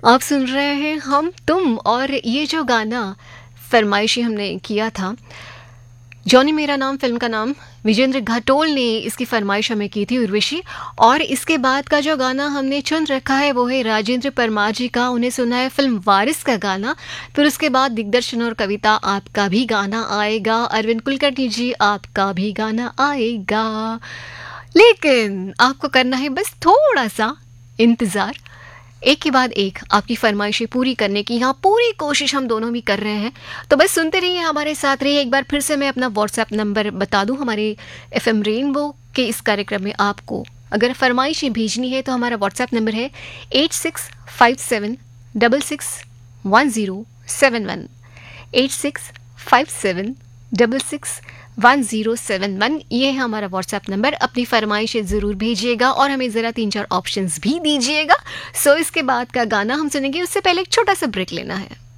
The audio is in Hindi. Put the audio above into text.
आप सुन रहे हैं हम तुम, और ये जो गाना फरमाइशी हमने किया था, जॉनी मेरा नाम फिल्म का नाम, विजेंद्र घाटोल ने इसकी फरमाइश हमें की थी, उर्वशी। और इसके बाद का जो गाना हमने चुन रखा है वो है राजेंद्र परमार जी का, उन्हें सुना है फिल्म वारिस का गाना। फिर उसके बाद दिग्दर्शन और कविता आपका भी गाना आएगा, अरविंद कुलकर्णी जी आपका भी गाना आएगा। लेकिन आपको करना है बस थोड़ा सा इंतज़ार, एक के बाद एक आपकी फरमाइशें पूरी करने की यहाँ पूरी कोशिश हम दोनों भी कर रहे हैं। तो बस सुनते रहिए, हमारे साथ रहिए। एक बार फिर से मैं अपना व्हाट्सएप नंबर बता दूँ, हमारे एफएम रेनबो के इस कार्यक्रम में आपको अगर फरमाइशें भेजनी है तो हमारा व्हाट्सएप नंबर है 8657661071, 8657661071। ये है हमारा व्हाट्सएप नंबर। अपनी फरमाइशें ज़रूर भेजिएगा और हमें ज़रा 3-4 ऑप्शंस भी दीजिएगा। सो इसके बाद का गाना हम सुनेंगे, उससे पहले एक छोटा सा ब्रेक लेना है।